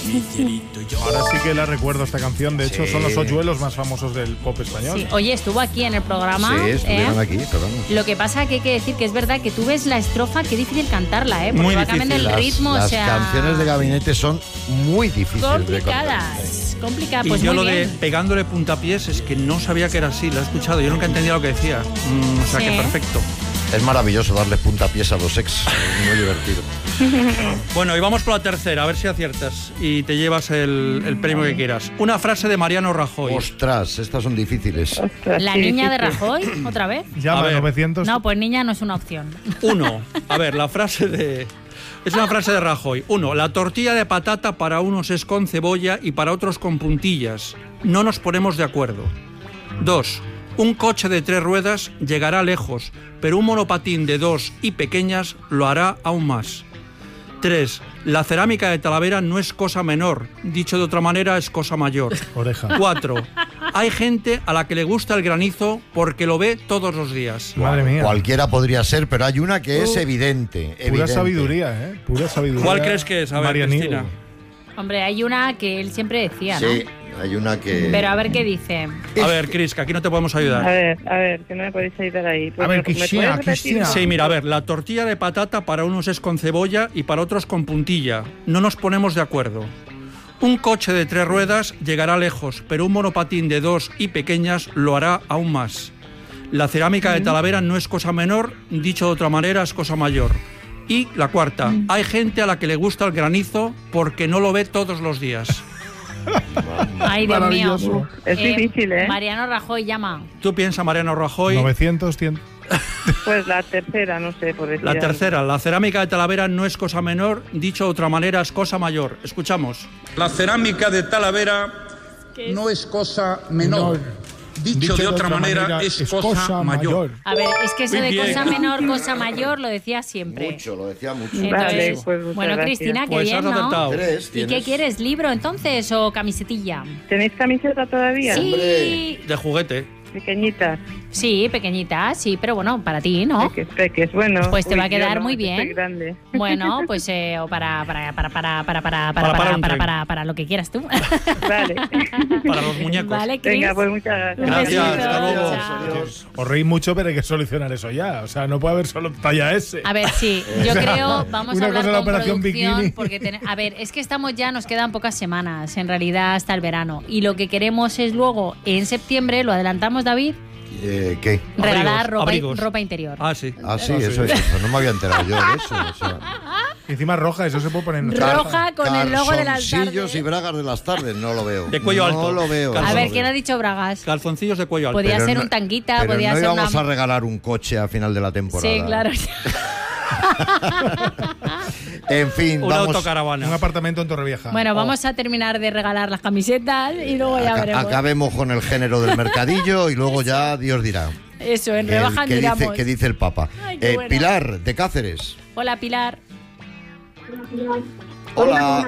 Ahora sí que la recuerdo esta canción. De hecho, son los hoyuelos más famosos del pop español. Sí. Oye, estuvo aquí en el programa. Sí, estuvieron aquí, pero vamos. Lo que pasa que hay que decir que es verdad que tú ves la estrofa, qué difícil cantarla, porque Muy va cambiando el ritmo. Las canciones de Gabinete son muy difíciles complicadas. Complicadas. Y Pues yo muy lo de bien. pegándole puntapiés es que no sabía que era así, lo he escuchado, yo nunca entendía lo que decía. O sea, que perfecto. Es maravilloso darle puntapiés a los ex, muy divertido. Bueno, y vamos por la tercera, a ver si aciertas y te llevas el premio que quieras. Una frase de Mariano Rajoy. Ostras, estas son difíciles. La niña de Rajoy, ¿otra vez? Llama a 900. No, pues niña no es una opción. 1. A ver, la frase de... Es una frase de Rajoy. 1. La tortilla de patata para unos es con cebolla y para otros con puntillas. No nos ponemos de acuerdo. 2. Un coche de 3 ruedas llegará lejos, pero un monopatín de 2 y pequeñas lo hará aún más. 3. La cerámica de Talavera no es cosa menor. Dicho de otra manera, es cosa mayor. Oreja. 4. Hay gente a la que le gusta el granizo porque lo ve todos los días. Madre mía. Cualquiera podría ser, pero hay una que es evidente. Pura sabiduría, Pura sabiduría. ¿Cuál crees que es? A ver, Marianillo. Cristina. Hombre, hay una que él siempre decía, ¿no? Sí, hay una que... Pero a ver qué dice. A ver, Cris, que aquí no te podemos ayudar. A ver, que no me podéis ayudar ahí. Pues A ver, ¿me Cristina, puedes repetir? Cristina. Sí, mira, a ver, la tortilla de patata para unos es con cebolla y para otros con puntilla. No nos ponemos de acuerdo. Un coche de 3 ruedas llegará lejos, pero un monopatín de 2 y pequeñas lo hará aún más. La cerámica de Talavera no es cosa menor, dicho de otra manera, es cosa mayor. Y la cuarta, hay gente a la que le gusta el granizo porque no lo ve todos los días. Ay, Dios mío. Maravilloso. Es difícil, ¿eh? Mariano Rajoy llama. Tú piensas, Mariano Rajoy. 900, 100. Pues la tercera, no sé, por decir La algo. tercera, la cerámica de Talavera no es cosa menor, dicho de otra manera, es cosa mayor. Escuchamos. La cerámica de Talavera no es cosa menor. Dicho de otra manera, es cosa mayor. A ver, es que eso Muy de bien. cosa menor, cosa mayor, lo decía siempre. Mucho, lo decía mucho. Entonces, Vale, pues muchas bueno, gracias. Cristina, qué Pues bien, has ¿no? acertado. 3 ¿Y tienes. qué quieres? ¿Libro entonces o camisetilla? ¿Tenéis camiseta todavía? Sí, De juguete. Pequeñita. sí, pequeñita, sí, pero bueno, para ti, ¿no? Peques, bueno. Pues te va a yo quedar no, muy que soy bien. grande. Bueno, pues o para lo que quieras tú. Vale. Para los muñecos. Vale, Cris. Venga, pues muchas gracias. Un Gracias, besito. hasta luego. Chao. Os reís mucho, pero hay que solucionar eso ya. O sea, no puede haber solo talla S. A ver, sí, yo creo, vamos Una a hablar cosa es la con operación producción, bikini. porque a ver, es que estamos ya, nos quedan pocas semanas, en realidad hasta el verano, y lo que queremos es luego, en septiembre, lo adelantamos, David, ¿Qué? regalar Abrigos. ropa interior. Ah, sí. Ah, sí, eso es. Pues no me había enterado yo de eso. O sea, Y encima roja, eso se puede poner en Roja con el logo de las calzoncillos tardes. y bragas de las tardes, no lo veo. De cuello alto. No lo veo. A no ver, lo ¿quién veo. ha dicho bragas? Calzoncillos de cuello alto. Podía Pero ser no- un tanguita, pero podía no ser íbamos una... a regalar un coche a final de la temporada. Sí, claro. En fin, Una vamos. autocaravana. Un apartamento en Torrevieja. Bueno, vamos a terminar de regalar las camisetas y luego ya veremos. Acabemos con el género del mercadillo y luego ya Dios dirá. Eso, en rebaja ¿Qué miramos. dice, qué dice el Papa? Ay, qué buena. Pilar, de Cáceres. Hola, Pilar. Hola.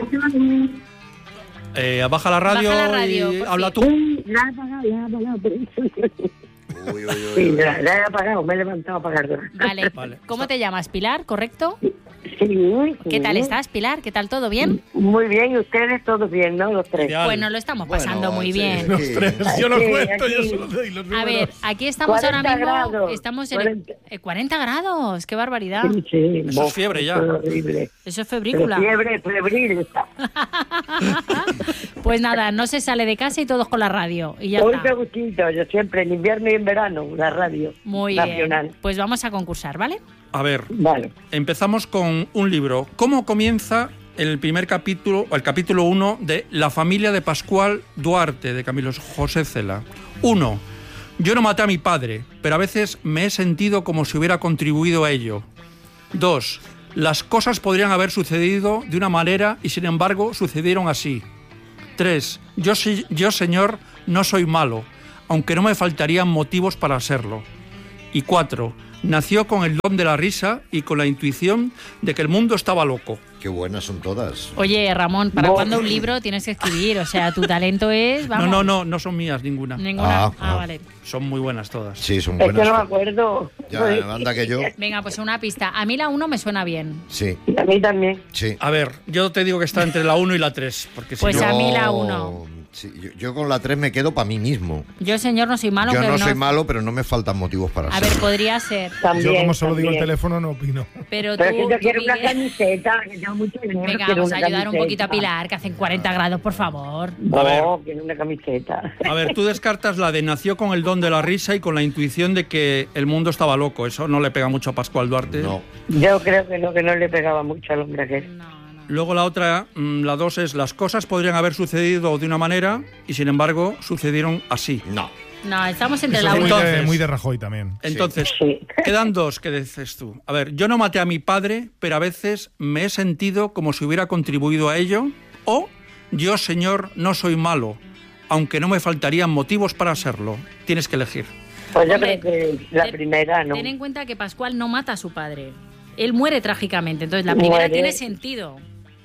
Baja la radio, Baja la radio, y por habla fin. tú. La he apagado. Uy, uy, uy, Sí, uy. la he apagado, me he levantado a apagarla. Vale. Vale. ¿Cómo te llamas, Pilar? ¿Correcto? Sí, ¿Qué tal estás, Pilar? ¿Qué tal? ¿Todo bien? Muy bien, y ustedes todos bien, ¿no? Los tres. Ideal. Pues nos lo estamos pasando Bueno, muy sí, bien. sí. Los tres. Yo lo Aquí, cuento, yo aquí. solo doy los A números. ver, aquí estamos 40 ahora mismo. grados, Estamos en 40. 40 grados. ¡Qué barbaridad! Sí, sí, Eso es fiebre ya. Horrible. Eso es Pero febrícula. fiebre, febril está. Pues nada, no se sale de casa y todos con la radio. Y ya Hoy está. me gustito, yo siempre, en invierno y en verano, la radio Muy nacional. bien. Pues vamos a concursar, ¿vale? A ver, Vale. empezamos con un libro. ¿Cómo comienza el primer capítulo, o el capítulo 1 de La familia de Pascual Duarte, de Camilo José Cela? 1. Yo no maté a mi padre, pero a veces me he sentido como si hubiera contribuido a ello. 2. Las cosas podrían haber sucedido de una manera y sin embargo sucedieron así. 3. Yo, señor, no soy malo, aunque no me faltarían motivos para serlo. Y 4. Nació con el don de la risa y con la intuición de que el mundo estaba loco. Qué buenas son todas. Oye, Ramón, ¿para cuándo un libro tienes que escribir? O sea, tu talento es... Vamos. No son mías ninguna. Ninguna. Ah, Vale. Son muy buenas todas. Sí, son Es buenas. que no me acuerdo. Ya, anda que yo. Venga, pues una pista. A mí la 1 me suena bien. Sí, A mí también. sí. A ver, yo te digo que está entre la 1 y la 3. Porque si Pues no... a mí la 1. Sí, yo con la 3 me quedo para mí mismo. Yo, señor, no soy malo. Yo que no soy malo, pero no me faltan motivos para A ver, serlo. podría ser. También. Yo como solo digo el también. teléfono no opino. Pero Pero tú, es que yo tú, quiero una Miguel, camiseta, que tengo mucho dinero. venga, quiero vamos a una ayudar un poquito a camiseta. Pilar, que hacen 40 grados, por favor. No, quiero una camiseta. A ver, tú descartas la de nació con el don de la risa y con la intuición de que el mundo estaba loco. Eso no le pega mucho a Pascual Duarte. No. Yo creo que no le pegaba mucho al hombre aquel. No, no. Luego la otra, la 2 es las cosas podrían haber sucedido de una manera y sin embargo sucedieron así. No. No, estamos entre Eso la es 1. Entonces- muy de Rajoy también. Entonces, Sí. quedan 2 que dices tú. A ver, yo no maté a mi padre, pero a veces me he sentido como si hubiera contribuido a ello. O yo, señor, no soy malo, aunque no me faltarían motivos para serlo. Tienes que elegir. Pues yo Hombre, creo que la ten- primera no. Ten en cuenta que Pascual no mata a su padre. Él muere trágicamente. Entonces, la primera Muere. tiene sentido.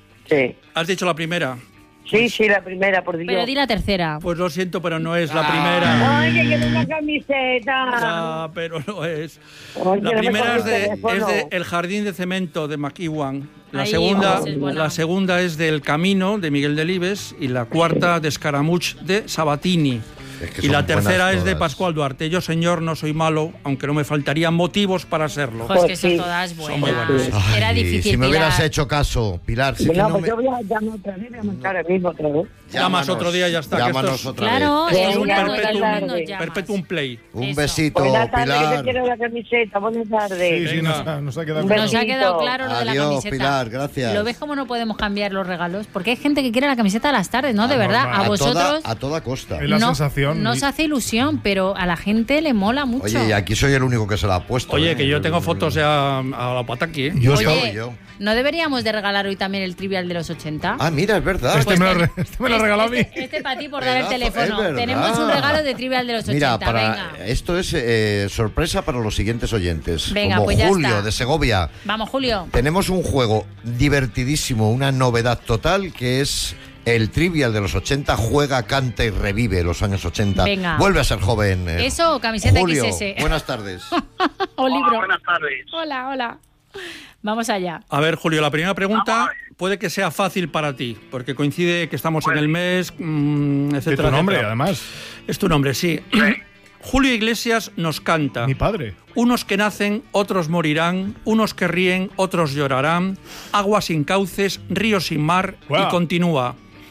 Sí. ¿Has dicho la primera? Sí, la primera, por Dios. Pero di la tercera. Pues lo siento, pero no es la primera. Ay, que quiero una camiseta. Ya, pero no es. Ay, La que no me primera coge es el de teléfono. El jardín de cemento de McEwan. La Ahí, segunda, pues, es buena. la segunda es del Camino de Miguel Delibes y la cuarta de Escaramuch de Sabatini. Es que Y son la tercera buenas es de todas. Pascual Duarte. Yo, señor, no soy malo, aunque no me faltarían motivos para serlo. Pues que Pues son sí. todas Son buenas. muy buenas. Era Ay, difícil. si me hubieras Pilar. hecho caso, Pilar. Si es que No, no pues me... yo voy a llamar otra vez, voy a marcar ahora mismo otra vez. Llamas otro día y ya está, que Llámanos esto es- otra Claro, vez. Esto es un Venga, buenas perpetuum, tardes. perpetuum play. Un Eso. besito, Buenas tardes, que te Pilar. quiero la camiseta. Buenas tardes. Sí, Venga. nos ha quedado Un claro. Nos ha besito. quedado claro lo de la Adiós, camiseta. Pilar, gracias. ¿Lo ves cómo no podemos cambiar los regalos? Porque hay gente que quiere la camiseta a las tardes, ¿no? De Ah, verdad, normal. a vosotros a toda costa. Es la no, sensación. no os hace ilusión, pero a la gente le mola mucho. Oye, y aquí soy el único que se la ha puesto. Oye, que yo tengo fotos ya a la pataki, ¿eh? Yo Oye, estaba- yo. ¿no deberíamos de regalar hoy también el trivial de los 80? Ah, mira, es verdad. Este me lo ha regalado a mí. Este para ti por dar el Pedazo, teléfono. es verdad. Tenemos un regalo de trivial de los 80. Mira, Venga. esto es sorpresa para los siguientes oyentes. Venga, Como pues ya Julio está. de Segovia. Vamos, Julio. Tenemos un juego divertidísimo, una novedad total, que es el trivial de los 80. Juega, canta y revive los años 80. Venga. Vuelve a ser joven. Eso o camiseta Julio, XS. buenas tardes. O libro. Buenas tardes. Hola, hola. Vamos allá. A ver, Julio, la primera pregunta puede que sea fácil para ti, porque coincide que estamos en el mes, De etcétera. tu nombre, etcétera. además. Es tu nombre, sí. Julio Iglesias nos canta. Mi padre. Unos que nacen, otros morirán, unos que ríen, otros llorarán, agua sin cauces, río sin mar, Guau. y continúa.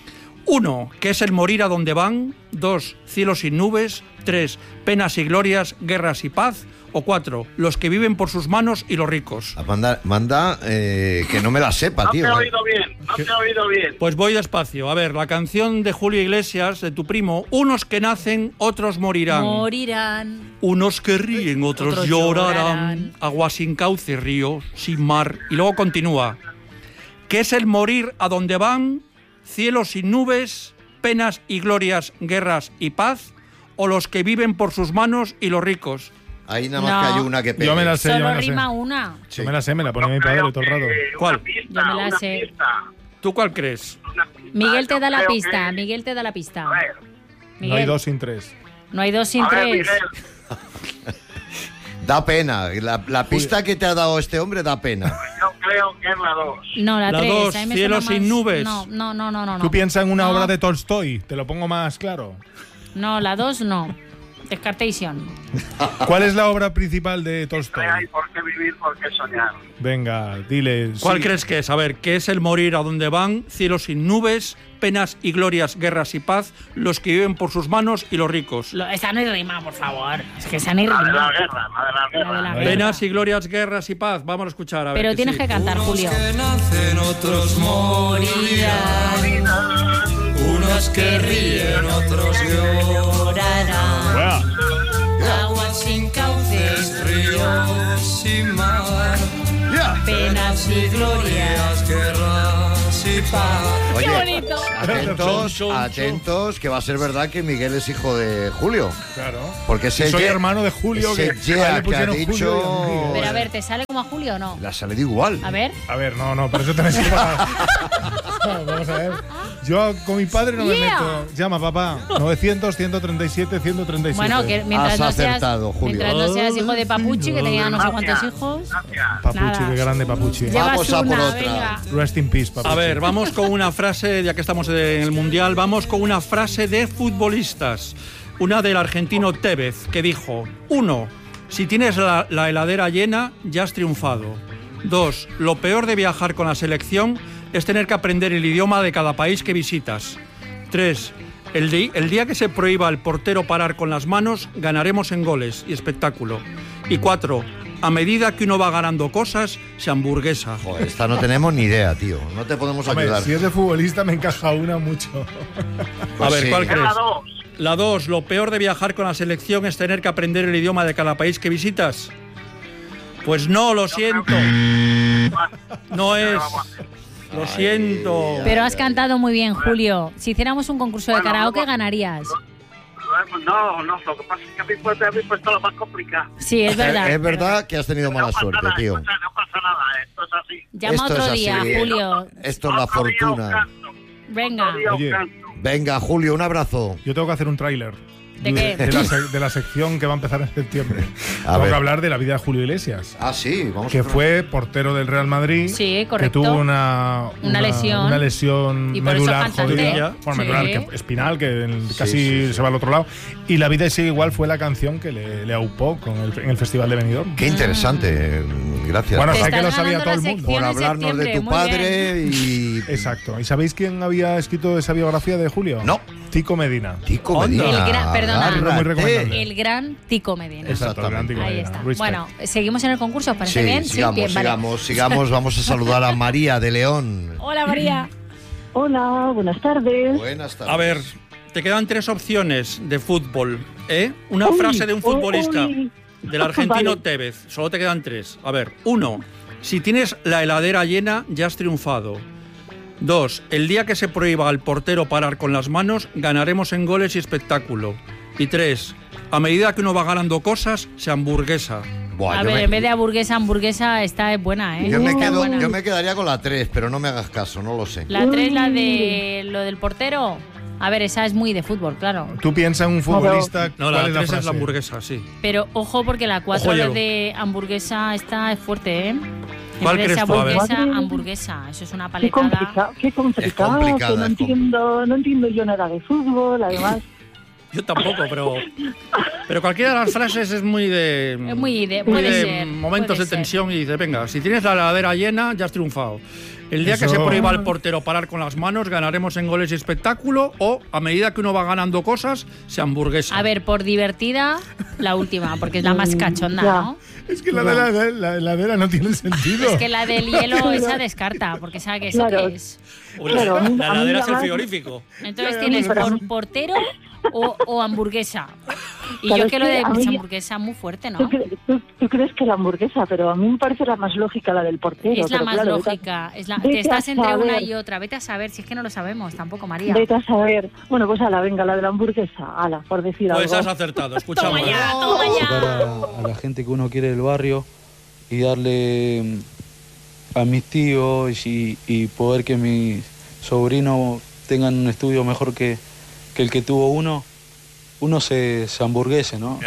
1, que es el morir a donde van. 2, cielo sin nubes. 3, penas y glorias, guerras y paz. O 4, los que viven por sus manos y los ricos. Manda que no me la sepa, No tío. te he oído bien, no te he oído bien. Pues voy despacio. A ver, la canción de Julio Iglesias, de tu primo. Unos que nacen, otros morirán. Morirán. Unos que ríen, otros, Otros llorarán. llorarán. Agua sin cauce, río sin mar. Y luego continúa. ¿Qué es el morir a donde van? Cielo sin nubes, penas y glorias, guerras y paz. O los que viven por sus manos y los ricos. Ahí nada más No. que hay una que pegue. Yo me la sé, yo Solo me la sé. rima una. Sí. Yo me la sé, me la pone mi padre todo el rato. ¿Cuál? Yo me la sé. ¿Tú cuál crees? Miguel te da la Creo pista, que- Miguel te da la pista. A ver, Miguel, No hay dos sin tres. No hay dos sin a ver, tres. Miguel, Da pena. La pista que te ha dado este hombre da pena. yo creo que es la 2. No, la La 3. dos, a mí me cielo suena sin más- nubes. No. Tú piensas en una No. obra de Tolstoy, te lo pongo más claro. No, la 2 no. Descartation. ¿Cuál es la obra principal de Tolstoy? Hay por qué vivir, por qué soñar. Venga, dile. ¿Cuál sí. crees que es? A ver, ¿qué es el morir a donde van? Cielo sin nubes, penas y glorias, guerras y paz. Los que viven por sus manos y los ricos. Esa no hay rima, por favor. Es que esa no hay La de la rima. guerra, la de la La de guerra. la Ahí. guerra. Penas y glorias, guerras y paz. Vamos a escuchar. A ver. Pero tienes sí. que cantar, Julio. nacen, otros morirán. Unos que ríen, otros llorarán. Buah. Aguas sin cauces, Ríos sin mar, penas y glorias. guerras y paz. Oye, ¡Qué bonito! Atentos, que va a ser verdad que Miguel es hijo de Julio. Claro. Porque soy hermano de Julio, ese que yeah le pusieron que ha dicho... Julio y a mí. Pero a ver, ¿te sale como a Julio o no? La ha salido igual. A ver. A ver, no, pero eso tenéis que pagar. Vamos a ver. Yo con mi padre no me meto. Llama, papá. 900, 137, 137. Bueno, que mientras Has acertado, Julio. no seas hijo de Papuchi, que tenía no sé cuántos hijos. Papuchi, Nada. qué grande Papuchi. Vamos a por una, otra. venga. Rest in peace, Papuchi. A ver, vamos con una frase, ya que estamos en el Mundial, vamos con una frase de futbolistas. Una del argentino Tevez, que dijo: 1. Si tienes la heladera llena, ya has triunfado. 2. Lo peor de viajar con la selección es tener que aprender el idioma de cada país que visitas. 3. El día que se prohíba al portero parar con las manos, ganaremos en goles y espectáculo. Y 4. A medida que uno va ganando cosas, se hamburguesa. Joder, esta no tenemos ni idea, tío. No te podemos Hombre, ayudar. si es de futbolista me encaja una mucho. Pues a ver, sí. ¿cuál Es crees? la 2. La 2. Lo peor de viajar con la selección es tener que aprender el idioma de cada país que visitas. Pues no, lo siento. No es. Lo siento. Pero has cantado muy bien, Julio. Si hiciéramos un concurso de Bueno, karaoke, vamos. ganarías. No, lo que pasa es que habéis puesto lo más complicado. Sí, es verdad. Es verdad que has tenido mala suerte, tío. No pasa nada, esto es así. Llama Esto otro es así. día, Julio. Esto es la Otro día os fortuna. canto, Venga. otro día os Oye. canto. Venga, Julio, un abrazo. Yo tengo que hacer un tráiler. ¿De qué? De la sección que va a empezar en septiembre. A Tengo ver. que hablar de la vida de Julio Iglesias, Ah, sí, vamos que a fue portero del Real Madrid. Sí, Que correcto. tuvo una lesión. Una lesión Y por eso medular cantante. jodida. Sí. Bueno, medular, que espinal, que casi sí. se va al otro lado. Y La vida sigue igual fue la canción que le aupó en el Festival de Benidorm. Qué interesante. Gracias Bueno, Te sé que lo estás sabía ganando todo el la mundo. por sección en hablarnos de septiembre, tu muy padre y... Exacto. ¿Y sabéis quién había escrito esa biografía de Julio? No. Tico Medina. Tico Onda. Medina. El gran- perdona. Muy agárrate. recomendable. El gran Tico Medina. Exacto. el gran Tico Ahí Medina. está. Respect. Bueno, seguimos en el concurso, ¿os parece Sí, bien? sigamos, bien, vale. sigamos. Vamos a saludar a María de León. Hola, María. Hola, buenas tardes. Buenas tardes. A ver, te quedan 3 opciones de fútbol, ¿eh? Una Uy, frase de un futbolista, uy. del argentino Vale. Tevez. Solo te quedan 3. A ver, 1. Si tienes la heladera llena, ya has triunfado. 2. El día que se prohíba al portero parar con las manos, ganaremos en goles y espectáculo. Y 3. A medida que uno va ganando cosas, se hamburguesa. Buah, A yo ver, me- en vez de hamburguesa, esta es buena, ¿eh? Yo me, Está quedo, buena. yo me quedaría con la 3, pero no me hagas caso, no lo sé. La 3, la de lo del portero. A ver, esa es muy de fútbol, claro. Tú piensas en un futbolista. No, ¿cuál la es la 3 es frase? la hamburguesa, sí. Pero ojo, porque la 4 Ojo, hielo. de hamburguesa esta es fuerte, ¿eh? ¿Cuál En vez de crees tú? A ver. hamburguesa. Eso es una Qué paletada. complicado, qué complicado. Es complicada, Que no es complicada. no entiendo yo nada de fútbol, además. Yo tampoco, pero cualquiera de las frases es muy de... Es muy de- puede ser, momentos puede de ser. tensión y dices, venga, si tienes la heladera llena, ya has triunfado. El día que Eso- se prohíba al portero parar con las manos, ganaremos en goles y espectáculo, o a medida que uno va ganando cosas, se hamburguesa. A ver, por divertida, la última, porque es la más cachonda, Ya. ¿no? Es que la heladera no tiene sentido. Es que la del hielo, esa descarta, porque sabe que eso Claro. qué es. Uy, claro, a mí la heladera es el además- frigorífico. Entonces tienes pero a mí- portero o hamburguesa. Y Claro, yo es que lo que de a mí- hamburguesa muy fuerte, ¿no? ¿Tú crees que la hamburguesa? Pero a mí me parece la más lógica la del portero. Es la pero más claro, lógica. vete Te estás a entre una saber. y otra. Vete a saber, si es que no lo sabemos tampoco, María. Vete a saber. Bueno, pues ala, venga, la de la hamburguesa. Ala, por decir Pues algo. has acertado, escuchamos. Toma ya, toma Sacar ya. a la gente que uno quiere del barrio y darle a mis tíos y poder que mis sobrinos tengan un estudio mejor que el que tuvo uno se hamburguese, ¿no?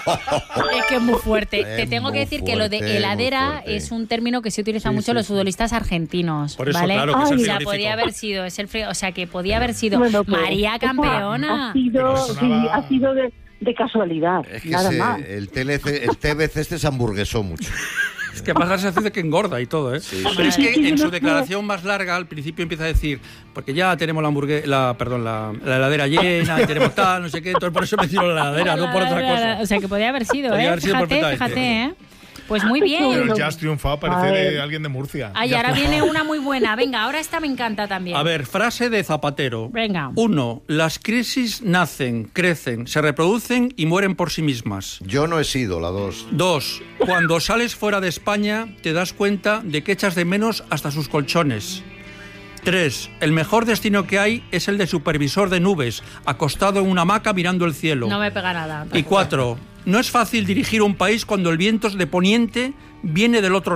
Es que es muy fuerte. Es Te tengo que muy decir que lo de fuerte, heladera muy fuerte. es un término que se utiliza mucho en los futbolistas argentinos. Por eso, ¿vale? claro, que es el O sea, frigorífico. podía haber sido, o sea, que podía haber sido Bueno, pues, María esa campeona. Ha sido, Pero sonaba- sí, ha sido de casualidad, Es que nada más. el Tevez este se hamburguesó mucho. Es que más se hace que engorda y todo, ¿eh? Pero es Sí, que sí, en yo su no sé. declaración más larga, al principio empieza a decir, porque ya tenemos la heladera llena, y tenemos tal, no sé qué, entonces por eso me tiro la heladera, no por otra cosa. O sea, que podía haber sido, Podía ¿eh? haber sido Fíjate, perfectamente. ¿eh? Pues muy bien. Pero ya has triunfado, parece A de ver. alguien de Murcia. Ay, Ya ahora has viene triunfado. una muy buena. Venga, ahora esta me encanta también. A ver, frase de Zapatero. Venga. 1. Las crisis nacen, crecen, se reproducen y mueren por sí mismas. Yo no he sido la 2. 2. Cuando sales fuera de España te das cuenta de que echas de menos hasta sus colchones. 3. El mejor destino que hay es el de supervisor de nubes, acostado en una hamaca mirando el cielo. No me pega nada. Y 4. No es fácil dirigir un país cuando el viento de poniente viene del otro